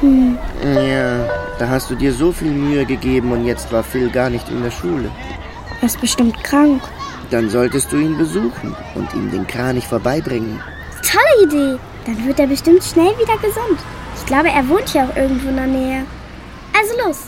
Ja, da hast du dir so viel Mühe gegeben und jetzt war Phil gar nicht in der Schule. Er ist bestimmt krank. Dann solltest du ihn besuchen und ihm den Kranich vorbeibringen. Tolle Idee. Dann wird er bestimmt schnell wieder gesund. Ich glaube, er wohnt hier auch irgendwo in der Nähe. Also los.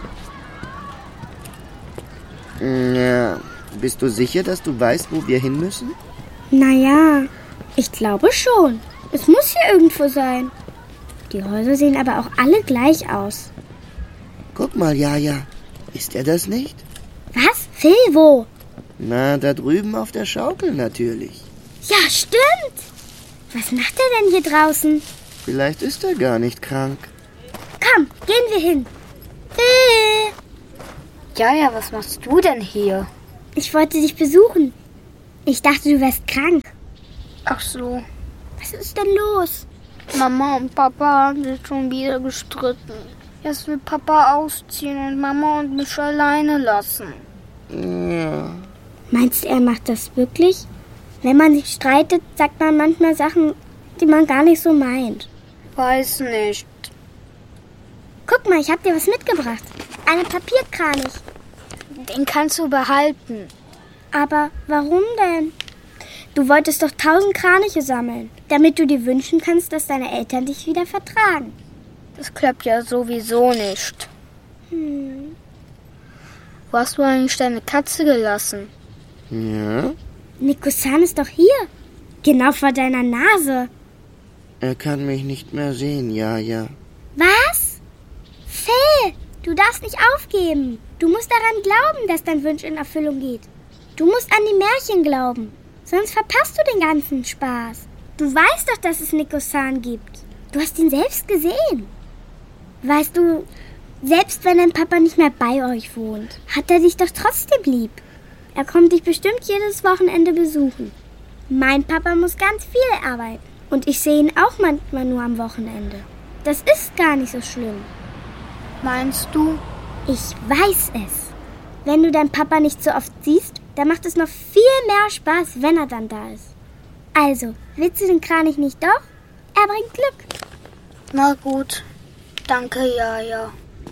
Ja, bist du sicher, dass du weißt, wo wir hin müssen? Naja, ich glaube schon. Es muss hier irgendwo sein. Die Häuser sehen aber auch alle gleich aus. Guck mal, Jaja. Ist er das nicht? Was? Phil, wo? Na, da drüben auf der Schaukel natürlich. Ja, stimmt. Was macht er denn hier draußen? Vielleicht ist er gar nicht krank. Komm, gehen wir hin. Phil! Jaja, was machst du denn hier? Ich wollte dich besuchen. Ich dachte, du wärst krank. Ach so. Was ist denn los? Mama und Papa haben sich schon wieder gestritten. Jetzt will Papa ausziehen und Mama und mich alleine lassen. Ja. Meinst du, er macht das wirklich? Wenn man sich streitet, sagt man manchmal Sachen, die man gar nicht so meint. Weiß nicht. Guck mal, ich hab dir was mitgebracht. Eine Papierkranich. Den kannst du behalten. Aber warum denn? Du wolltest doch 1000 Kraniche sammeln, damit du dir wünschen kannst, dass deine Eltern dich wieder vertragen. Das klappt ja sowieso nicht. Wo hast du eigentlich deine Katze gelassen? Ja? Nico-san ist doch hier. Genau vor deiner Nase. Er kann mich nicht mehr sehen, Jaja. Was? Phil, du darfst nicht aufgeben. Du musst daran glauben, dass dein Wunsch in Erfüllung geht. Du musst an die Märchen glauben. Sonst verpasst du den ganzen Spaß. Du weißt doch, dass es Nico-san gibt. Du hast ihn selbst gesehen. Weißt du, selbst wenn dein Papa nicht mehr bei euch wohnt, hat er dich doch trotzdem lieb. Er kommt dich bestimmt jedes Wochenende besuchen. Mein Papa muss ganz viel arbeiten. Und ich sehe ihn auch manchmal nur am Wochenende. Das ist gar nicht so schlimm. Meinst du? Ich weiß es. Wenn du deinen Papa nicht so oft siehst, dann macht es noch viel mehr Spaß, wenn er dann da ist. Also, willst du den Kranich nicht doch? Er bringt Glück. Na gut. Danke, Jaja.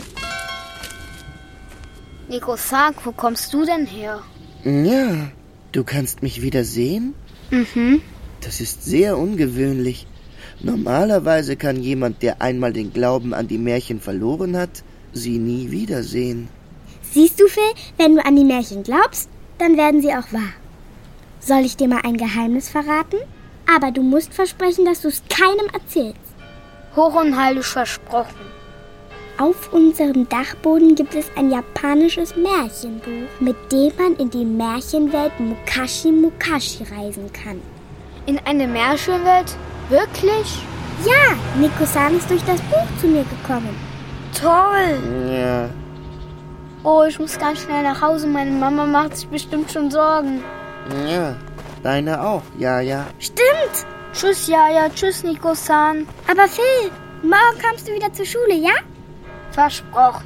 Nico, sag, wo kommst du denn her? Ja, du kannst mich wieder sehen? Das ist sehr ungewöhnlich. Normalerweise kann jemand, der einmal den Glauben an die Märchen verloren hat, sie nie wiedersehen. Siehst du, Phil, wenn du an die Märchen glaubst, dann werden sie auch wahr. Soll ich dir mal ein Geheimnis verraten? Aber du musst versprechen, dass du es keinem erzählst. Hoch und heilig versprochen. Auf unserem Dachboden gibt es ein japanisches Märchenbuch, mit dem man in die Märchenwelt Mukashi Mukashi reisen kann. In eine Märchenwelt? Wirklich? Ja, Nico-san ist durch das Buch zu mir gekommen. Toll! Ja, Oh, ich muss ganz schnell nach Hause. Meine Mama macht sich bestimmt schon Sorgen. ja, deine auch, Jaja. Stimmt! Tschüss, Jaja. Tschüss, Nico-san. Aber Phil, morgen kommst du wieder zur Schule, ja? Versprochen.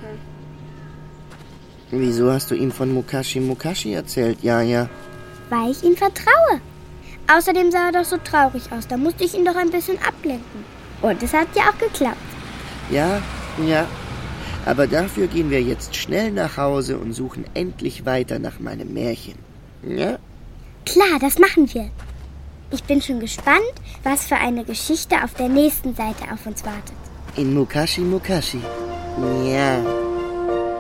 Wieso hast du ihm von Mukashi Mukashi erzählt, Jaja? Weil ich ihm vertraue. Außerdem sah er doch so traurig aus. Da musste ich ihn doch ein bisschen ablenken. Und es hat ja auch geklappt. Ja, ja. Aber dafür gehen wir jetzt schnell nach Hause und suchen endlich weiter nach meinem Märchen. Ja? Klar, das machen wir. Ich bin schon gespannt, was für eine Geschichte auf der nächsten Seite auf uns wartet. In Mukashi Mukashi. Ja.